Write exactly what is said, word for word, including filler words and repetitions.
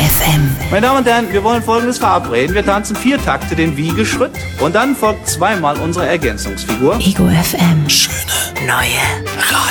F M. Meine Damen und Herren, wir wollen Folgendes verabreden. Wir tanzen vier Takte den Wiegeschritt und dann folgt zweimal unsere Ergänzungsfigur. Ego F M. Schöne Neue Radio.